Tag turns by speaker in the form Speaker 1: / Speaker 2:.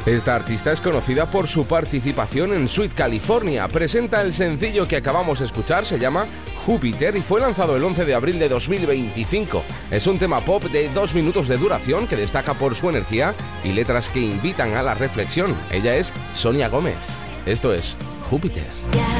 Speaker 1: Esta artista es conocida por su participación en Sweet California. Presenta el sencillo que acabamos de escuchar, se llama Júpiter y fue lanzado el 11 de abril de 2025. Es un tema pop de 2 minutos de duración que destaca por su energía y letras que invitan a la reflexión. Ella es Sonia Gómez. Esto es Júpiter.